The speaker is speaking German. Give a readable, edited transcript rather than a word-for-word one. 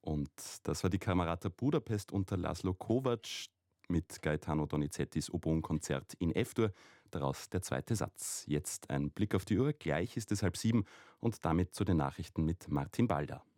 Und das war die Camerata Budapest unter Laszlo Kovac mit Gaetano Donizettis Oboenkonzert in F-Dur. Daraus der zweite Satz. Jetzt ein Blick auf die Uhr. Gleich ist es 6:30 und damit zu den Nachrichten mit Martin Balder.